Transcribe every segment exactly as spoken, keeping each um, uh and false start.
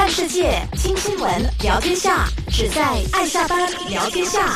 看世界，听新闻，聊天下，只在爱下班聊天下。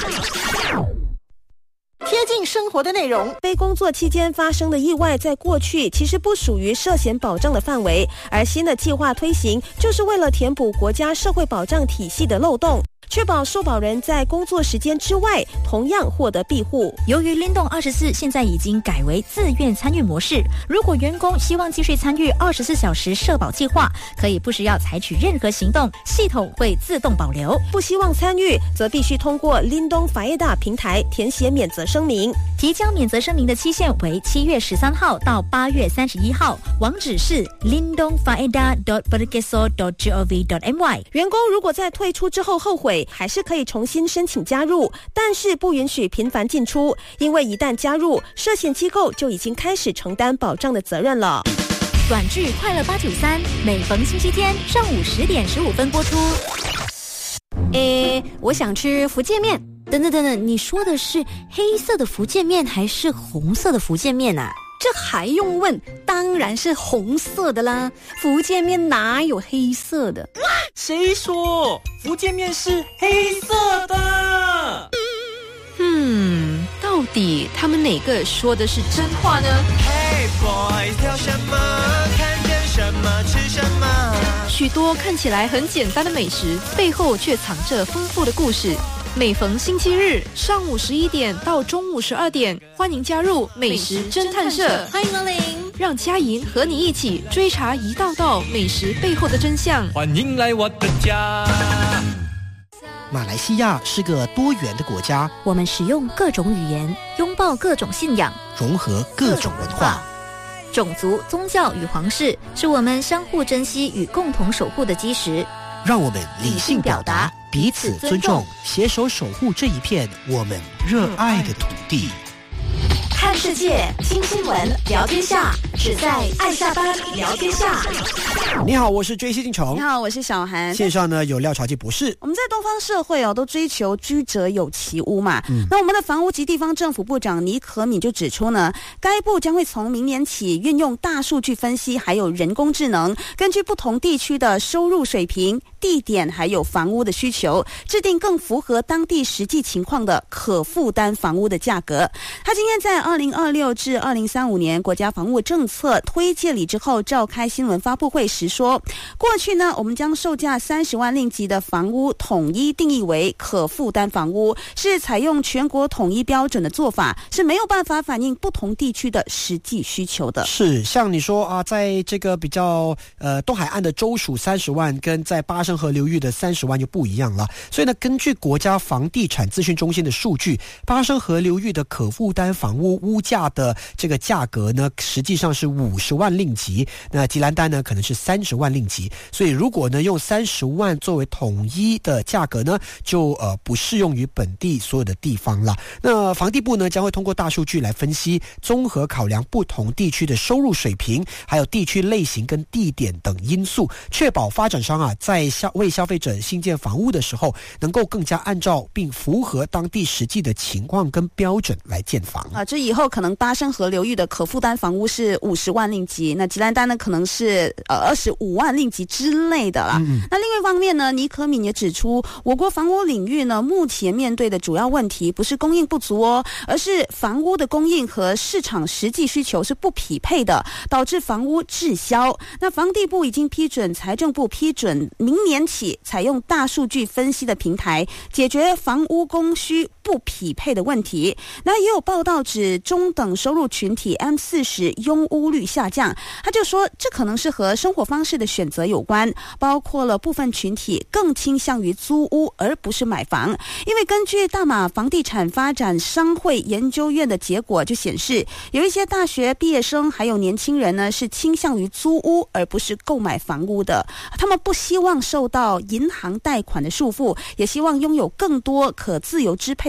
贴近生活的内容。 非工作期间发生的意外，在过去其实不属于涉险保障的范围，而新的计划推行，就是为了填补国家社会保障体系的漏洞，确保受保人在工作时间之外同样获得庇护。 由于灵动二十四现在已经改为自愿参与模式，如果员工希望继续参与二十四小时社保计划，可以不需要采取任何行动，系统会自动保留。 不希望参与，则必须通过 Lindong Faedah 平台填写免责声明。 提交免责声明的期限为七月十三号到八月三十一号，网址是 lindong faedah dot perkeso dot gov dot my。 员工如果在退出之后后悔，还是可以重新申请加入，但是不允许频繁进出，因为一旦加入，涉险机构就已经开始承担保障的责任了。 短剧《快乐八九三》每逢星期天上午十点十五分播出。 诶，我想吃福建面。等等等等，你说的是黑色的福建面还是红色的福建面啊？ 这还用问？当然是红色的啦！福建面哪有黑色的？ 谁说福建面是黑色的？ 嗯，到底他们哪个说的是真话呢？ Hey boys， 挑什么？看见什么吃什么？ 许多看起来很简单的美食，背后却藏着丰富的故事。 每逢星期日上午十一点到中午十二点，欢迎加入美食侦探社， 欢迎光临， 让佳莹和你一起追查一道道美食背后的真相。 欢迎来我的家。 马来西亚是个多元的国家， 我们使用各种语言，拥抱各种信仰， 融合各种文化。 种族、宗教与皇室是我们相互珍惜与共同守护的基石。 让我们理性表达，彼此尊重，携手守护这一片我们热爱的土地。 看世界，听新闻，聊天下，只在爱下班聊天下。 你好，我是追西进虫。 你好，我是小韩。 线上呢有廖朝基博士。 我们在东方社会哦，都追求居者有其屋嘛。嗯、那我们的房屋及地方政府部长倪可敏就指出呢，该部将会从明年起运用大数据分析，还有人工智能，根据不同地区的收入水平、地点还有房屋的需求，制定更符合当地实际情况的可负担房屋的价格。他今天在二零二六至二零三五年国家房屋政策推介里之后召开新闻发布会时说，过去呢，我们将售价三十万令吉的房屋统一定义为可负担房屋，是采用全国统一标准的做法，是没有办法反映不同地区的实际需求的。 是像你说啊，在这个比较呃东海岸的州属三十万，跟在巴生河流域的三十万就不一样了。所以呢，根据国家房地产资讯中心的数据，巴生河流域的可负担房屋屋价的这个价格呢，实际上是五十万令吉，那吉兰丹呢可能是三十万令吉。所以如果呢用三十万作为统一的价格呢，就呃不适用于本地所有的地方了。那房地部呢将会通过大数据来分析，综合考量不同地区的收入水平，还有地区类型跟地点等因素，确保发展商啊在消为消费者新建房屋的时候，能够更加按照并符合当地实际的情况跟标准来建房啊。这以后可能巴生河流域的可负担房屋是五十万令吉，那吉兰丹呢可能是呃二十五万令吉之类的啦。嗯、那另外一方面呢，倪可敏也指出，我国房屋领域呢目前面对的主要问题不是供应不足哦，而是房屋的供应和市场实际需求是不匹配的，导致房屋滞销。那房地部已经批准财政部批准明年起采用大数据分析的平台，解决房屋供需不匹配的问题。那也有报道指中等收入群体 M 四十 拥屋率下降，他就说这可能是和生活方式的选择有关，包括了部分群体更倾向于租屋而不是买房。因为根据大马房地产发展商会研究院的结果就显示，有一些大学毕业生还有年轻人呢是倾向于租屋而不是购买房屋的，他们不希望受到银行贷款的束缚，也希望拥有更多可自由支配的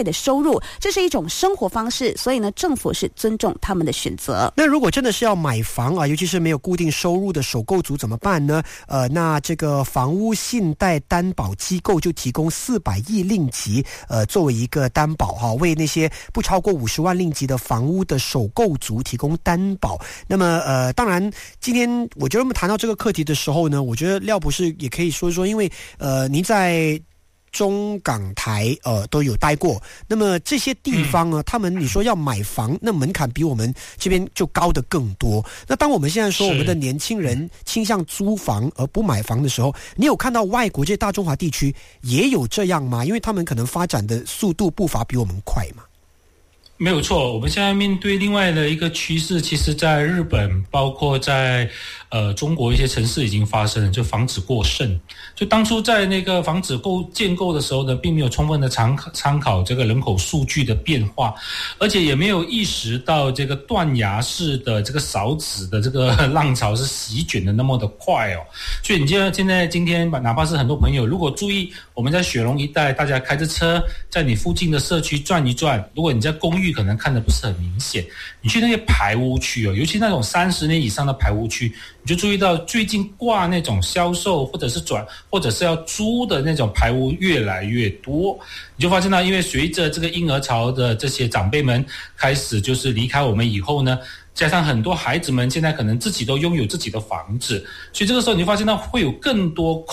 的收入，这是一种生活方式，所以呢，政府是尊重他们的选择。 那如果真的是要买房啊，尤其是没有固定收入的首购族怎么办呢？呃，那这个房屋信贷担保机构就提供四百亿令吉，呃，作为一个担保哈、啊，为那些不超过五十万令吉的房屋的首购族提供担保。那么呃，当然，今天我觉得我们谈到这个课题的时候呢，我觉得廖博士也可以说说，因为呃，您在中港台呃都有待过，那么这些地方呢，他们你说要买房，那门槛比我们这边就高得更多。那当我们现在说我们的年轻人倾向租房而不买房的时候，你有看到外国这些大中华地区也有这样吗？因为他们可能发展的速度步伐比我们快嘛。 没有错，我们现在面对另外的一个趋势，其实在日本，包括在呃中国一些城市已经发生了，就房子过剩。就当初在那个房子构建构的时候呢，并没有充分的参考参考这个人口数据的变化，而且也没有意识到这个断崖式的这个少子的这个浪潮是席卷的那么的快哦。所以你现在现在今天哪怕是很多朋友，如果注意我们在雪隆一带，大家开着车在你附近的社区转一转，如果你在公寓可能看得不是很明显，你去那些排屋区哦，尤其那种三十年以上的排屋区，你就注意到最近挂那种销售或者是转或者是要租的那种排屋越来越多，你就发现到，因为随着这个婴儿潮的这些长辈们开始就是离开我们以后呢，加上很多孩子们现在可能自己都拥有自己的房子，所以这个时候你就发现到会有更多